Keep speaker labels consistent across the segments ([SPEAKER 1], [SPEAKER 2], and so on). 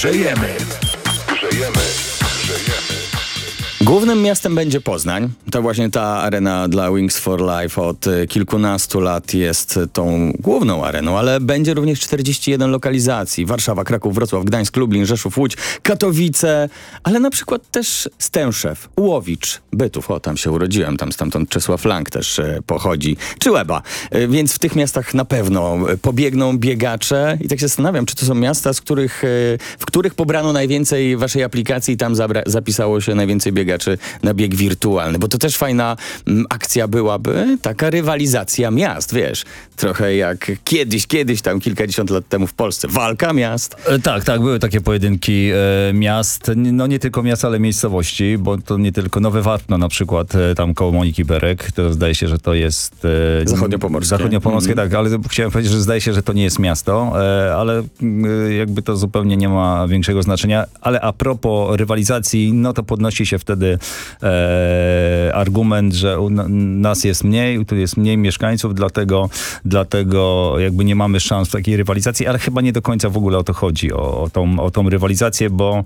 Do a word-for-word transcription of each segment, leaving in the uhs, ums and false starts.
[SPEAKER 1] Grzejemy. Grzejemy. Grzejemy.
[SPEAKER 2] Głównym miastem będzie Poznań. To właśnie ta arena dla Wings for Life od kilkunastu lat jest tą główną areną, ale będzie również czterdzieści jeden lokalizacji. Warszawa, Kraków, Wrocław, Gdańsk, Lublin, Rzeszów, Łódź, Katowice, ale na przykład też Stęszew, Łowicz, Bytów. O, tam się urodziłem, tam stamtąd Czesław Lang też e, pochodzi. Czy Łeba. E, więc w tych miastach na pewno pobiegną biegacze i tak się zastanawiam, czy to są miasta, z których, e, w których pobrano najwięcej waszej aplikacji i tam zabra- zapisało się najwięcej biegaczy na bieg wirtualny, bo to też fajna m, akcja byłaby, taka rywalizacja miast, wiesz, trochę jak kiedyś, kiedyś tam kilkadziesiąt lat temu w Polsce, walka miast.
[SPEAKER 3] E, tak, tak, były takie pojedynki e, miast, no nie tylko miast, ale miejscowości, bo to nie tylko Nowe Warpno na przykład, e, tam koło Moniki Berek, to zdaje się, że to jest... E,
[SPEAKER 2] Zachodniopomorskie.
[SPEAKER 3] Zachodniopomorskie,
[SPEAKER 2] mm.
[SPEAKER 3] tak, ale chciałem powiedzieć, że zdaje się, że to nie jest miasto, e, ale e, jakby to zupełnie nie ma większego znaczenia, ale a propos rywalizacji, no to podnosi się wtedy E, argument, że u nas jest mniej, tu jest mniej mieszkańców, dlatego, dlatego jakby nie mamy szans w takiej rywalizacji, ale chyba nie do końca w ogóle o to chodzi, o, o, tą, o tą rywalizację, bo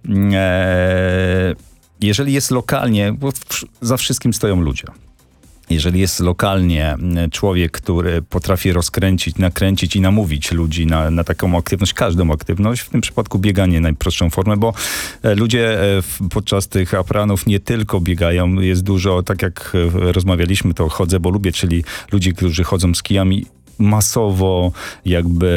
[SPEAKER 3] e, jeżeli jest lokalnie, bo za wszystkim stoją ludzie. Jeżeli jest lokalnie człowiek, który potrafi rozkręcić, nakręcić i namówić ludzi na, na taką aktywność, każdą aktywność, w tym przypadku bieganie najprostszą formę, bo ludzie podczas tych apranów nie tylko biegają, jest dużo, tak jak rozmawialiśmy, to chodzę, bo lubię, czyli ludzi, którzy chodzą z kijami masowo, jakby